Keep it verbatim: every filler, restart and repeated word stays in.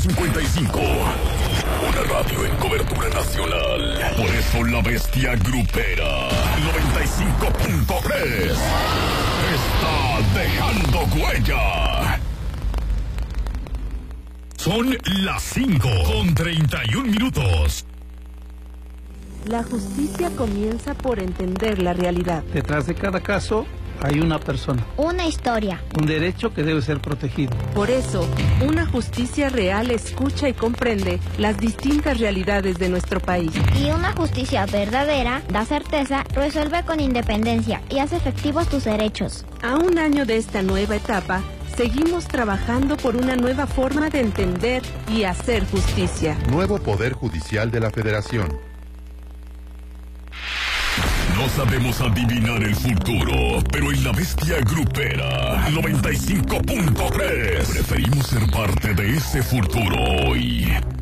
cincuenta y cinco. Una radio en cobertura nacional. Por eso la bestia grupera noventa y cinco punto tres está dejando huella. Son las cinco con treinta y un minutos. La justicia comienza por entender la realidad. Detrás de cada caso hay una persona. Una historia. Un derecho que debe ser protegido. Por eso, una justicia real escucha y comprende las distintas realidades de nuestro país. Y una justicia verdadera da certeza, resuelve con independencia y hace efectivos tus derechos. A un año de esta nueva etapa, seguimos trabajando por una nueva forma de entender y hacer justicia. Nuevo Poder Judicial de la Federación. No sabemos adivinar el futuro, pero en la bestia grupera noventa y cinco punto tres preferimos ser parte de ese futuro hoy.